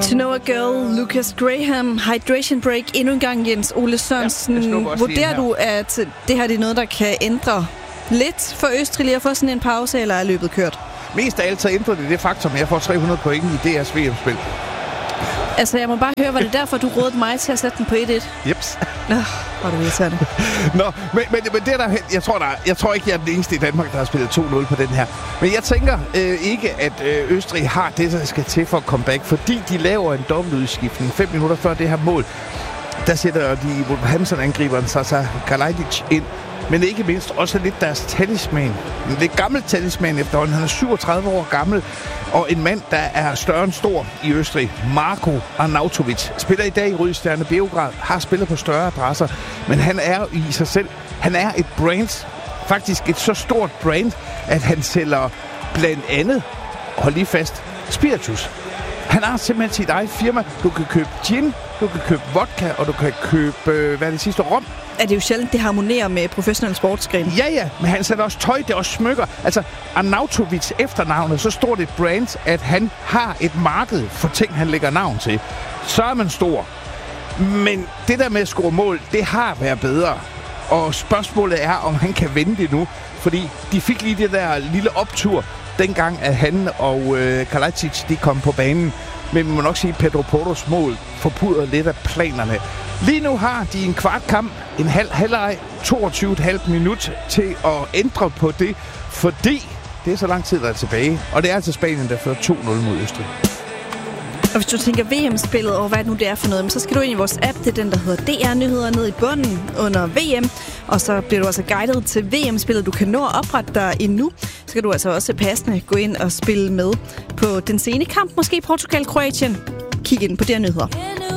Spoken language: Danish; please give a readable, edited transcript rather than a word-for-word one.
To Know a Girl, Lucas Graham, Hydration Break endnu en gang, Jens Ole Sørensen. Ja, vurderer du, at det her er noget, der kan ændre lidt for Østrig lige at få sådan en pause, eller er løbet kørt? Mest af alt så ændrer det faktum, at jeg får 300 point i DR's VM-spil. Altså, jeg må bare høre, var det derfor, du rådede mig til at sætte den på 1-1? Jeps. Hvor er det irriterende. Nå, men det der, jeg tror ikke, jeg er den eneste i Danmark, der har spillet 2-0 på den her. Men jeg tænker ikke, at Østrig har det, der skal til for comeback, fordi de laver en dobbeltudskiftning 5 minutter før det her mål. Der sætter de Wolverhampton-angriberen Sasa Kalajdzic ind. Men ikke mindst også lidt deres talisman. En lidt gammel talisman efterhånden. Han er 37 år gammel, og en mand, der er større end stor i Østrig. Marko Arnautovic spiller i dag i Røde Stjerne Beograd, har spillet på større adresser, men han er i sig selv, han er et brand, faktisk et så stort brand, at han sælger blandt andet, hold lige fast, spiritus. Han har simpelthen sit eget firma. Du kan købe gin, du kan købe vodka, og du kan købe, hvad er det sidste, rom. Er det jo sjældent, det harmonerer med professionelle sportsgrene? Ja, men han sætter også tøj, det er også smykker. Altså, Arnautovic efternavnet, så står det et brand, at han har et marked for ting, han lægger navn til. Så er man stor. Men det der med at score mål, det har været bedre. Og spørgsmålet er, om han kan vende det nu. Fordi de fik lige det der lille optur, dengang at han og Kalajdzic, de kom på banen. Men man må nok sige, at Pedro Porros mål forpudrer lidt af planerne. Lige nu har de en kvart kamp, en halvleg, 22,5 minut til at ændre på det, fordi det er så lang tid, der er tilbage. Og det er altså Spanien, der fører 2-0 mod Østrig. Og hvis du tænker VM-spillet over, hvad det nu det er for noget, så skal du ind i vores app, det er den, der hedder DR-nyheder, ned i bunden under VM. Og så bliver du altså guidet til VM-spillet. Du kan nå at oprette dig endnu. Så kan du altså også passende gå ind og spille med på den sene kamp, måske Portugal-Kroatien. Kig ind på DR-nyheder.